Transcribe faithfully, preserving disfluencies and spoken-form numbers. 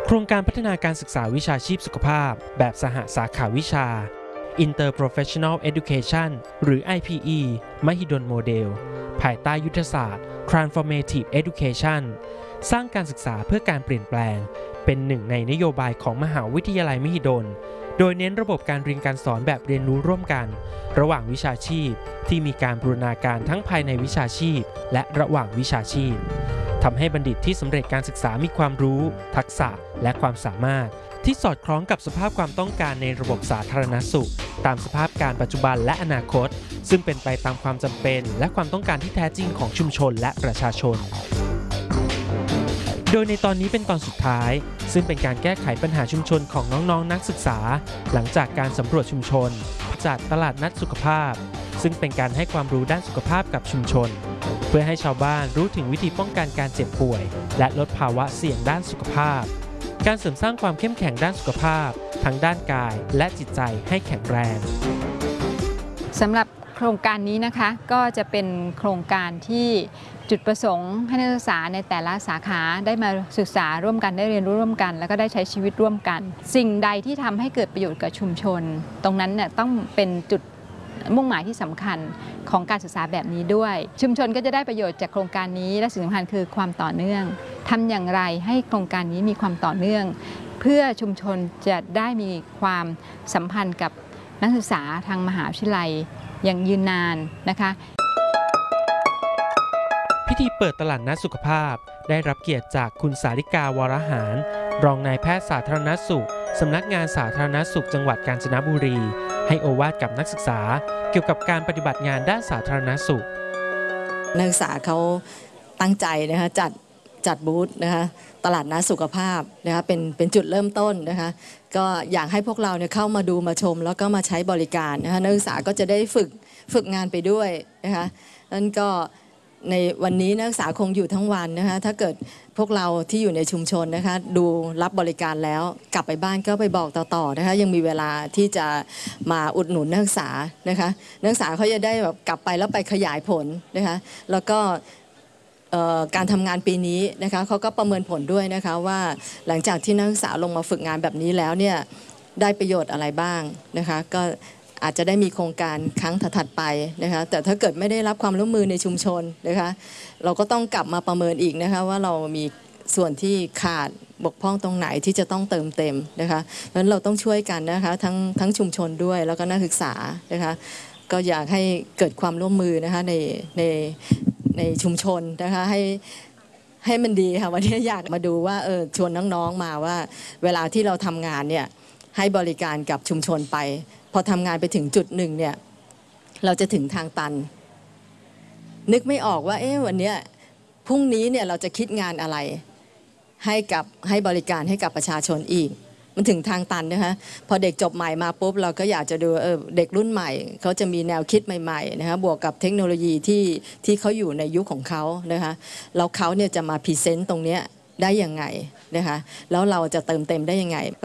โครงการพัฒนาการศึกษาวิชาชีพสุขภาพแบบสหสาขาวิชา Interprofessional Education หรือ ไอ พี อี มหิดลโมเดลภายใต้ยุทธศาสตร์ Transformative Education สร้างการศึกษาเพื่อการเปลี่ยนแปลงเป็นหนึ่งในนโยบายของมหาวิทยาลัยมหิดลโดยเน้นระบบการเรียนการสอนแบบเรียนรู้ร่วมกันระหว่างวิชาชีพที่มีการบูรณาการทั้งภายในวิชาชีพและระหว่างวิชาชีพทำให้บัณฑิตที่สำเร็จการศึกษามีความรู้ทักษะและความสามารถที่สอดคล้องกับสภาพความต้องการในระบบสาธารณสุขตามสภาพการปัจจุบันและอนาคตซึ่งเป็นไปตามความจำเป็นและความต้องการที่แท้จริงของชุมชนและประชาชนโดยในตอนนี้เป็นตอนสุดท้ายซึ่งเป็นการแก้ไขปัญหาชุมชนของน้องๆ น, นักศึกษาหลังจากการสำรวจชุมชนจากตลาดนัดสุขภาพซึ่งเป็นการให้ความรู้ด้านสุขภาพกับชุมชนเพื่อให้ชาวบ้านรู้ถึงวิธีป้องกันการเจ็บป่วยและลดภาวะเสี่ยงด้านสุขภาพการเสริมสร้างความเข้มแข็งด้านสุขภาพทั้งด้านกายและจิตใจให้แข็งแรงสำหรับโครงการนี้นะคะก็จะเป็นโครงการที่จุดประสงค์ให้นักศึกษาในแต่ละสาขาได้มาศึกษาร่วมกันได้เรียนรู้ร่วมกันแล้วก็ได้ใช้ชีวิตร่วมกันสิ่งใดที่ทำให้เกิดประโยชน์กับชุมชนตรงนั้นเนี่ยต้องเป็นจุดมุ่งหมายที่สำคัญของการศึกษาแบบนี้ด้วยชุมชนก็จะได้ประโยชน์จากโครงการนี้และสิ่งสำคัญคือความต่อเนื่องทำอย่างไรให้โครงการนี้มีความต่อเนื่องเพื่อชุมชนจะได้มีความสัมพันธ์กับนักศึกษาทางมหาวิทยาลัยอย่างยืนนานนะคะพิธีเปิดตลาดนัดสุขภาพได้รับเกียรติจากคุณสาริกาวรหารรองนายแพทย์สาธารณสุขสำนักงานสาธารณสุขจังหวัดกาญจนบุรีให้โอวาทกับนักศึกษาเกี่ยวกับการปฏิบัติงานด้านสาธารณสุขนักศึกษาเขาตั้งใจนะคะจัดจัดบูธนะคะตลาดนัดสุขภาพนะคะเป็นเป็นจุดเริ่มต้นนะคะก็อยากให้พวกเราเนี่ยเข้ามาดูมาชมแล้วก็มาใช้บริการนะคะนักศึกษาก็จะได้ฝึกฝึกงานไปด้วยนะคะนั่นก็ในวันนี้นักศึกษาคงอยู่ทั้งวันนะคะถ้าเกิดพวกเราที่อยู่ในชุมชนนะคะดูรับบริการแล้วกลับไปบ้านก็ไปบอกต่อๆนะคะยังมีเวลาที่จะมาอุดหนุนนักศึกษานะคะนักศึกษาเขาจะได้แบบกลับไปแล้วไปขยายผลนะคะแล้วก็การทำงานปีนี้นะคะเขาก็ประเมินผลด้วยนะคะว่าหลังจากที่นักศึกษาลงมาฝึกงานแบบนี้แล้วเนี่ยได้ประโยชน์อะไรบ้างนะคะก็อาจจะได้มีโครงการครั้งถัดไปนะคะแต่ถ้าเกิดไม่ได้รับความร่วมมือในชุมชนนะคะเราก็ต้องกลับมาประเมินอีกนะคะว่าเรามีส่วนที่ขาดบกพร่องตรงไหนที่จะต้องเติมเต็มนะคะเพราะฉะนั้นเราต้องช่วยกันนะคะทั้งทั้งชุมชนด้วยแล้วก็นักศึกษานะคะก็อยากให้เกิดความร่วมมือนะคะในในในชุมชนนะคะให้ให้มันดีค่ะวันนี้อยากมาดูว่าเออชวนน้องๆมาว่าเวลาที่เราทำงานเนี่ยให้บริการกับชุมชนไปพอทำงานไปถึงจุดหนึ่งเนี่ยเราจะถึงทางตันนึกไม่ออกว่าเอ๊ะวันนี้พรุ่งนี้เนี่ยเราจะคิดงานอะไรให้กับให้บริการให้กับประชาชนอีกมันถึงทางตันนะคะพอเด็กจบใหม่มาปุ๊บเราก็อยากจะดูเออเด็กรุ่นใหม่เขาจะมีแนวคิดใหม่ๆนะคะบวกกับเทคโนโลยีที่ที่เขาอยู่ในยุคของเขานะคะแล้วเขาเนี่ยจะมาพรีเซนต์ตรงนี้ได้ยังไงนะคะแล้วเราจะเติมเต็มได้ยังไง